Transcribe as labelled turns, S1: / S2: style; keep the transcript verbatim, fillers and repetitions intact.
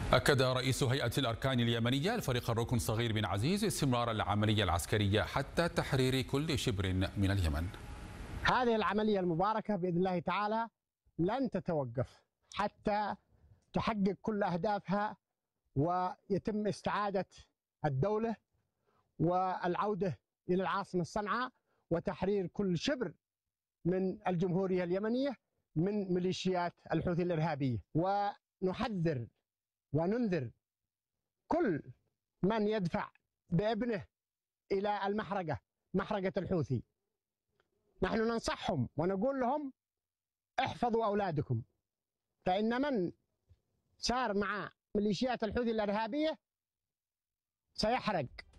S1: أكد رئيس هيئة الأركان اليمنية الفريق الركن صغير بن عزيز استمرار العملية العسكرية حتى تحرير كل شبر من اليمن.
S2: هذه العملية المباركة بإذن الله تعالى لن تتوقف حتى تحقق كل أهدافها ويتم استعادة الدولة والعودة إلى العاصمة صنعاء وتحرير كل شبر من الجمهورية اليمنية من ميليشيات الحوثي الإرهابية. ونحذر وننذر كل من يدفع بابنه إلى المحرقة محرقة الحوثي. نحن ننصحهم ونقول لهم احفظوا أولادكم، فإن من سار مع ميليشيات الحوثي الإرهابية سيحرق